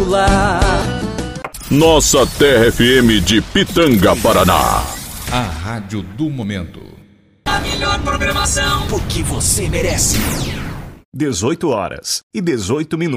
celular. Nossa Terra FM de Pitanga, Paraná. A rádio do momento. A melhor programação, o que você merece. 18 horas e 18 minutos.